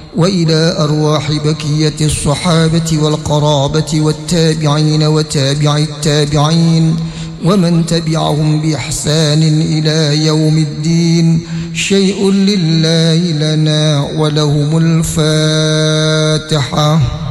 وإلى أرواح بقية الصحابة والقرابة والتابعين وتابع التابعين ومن تبعهم بإحسان إلى يوم الدين. شيء لله لنا ولهم الفاتحة.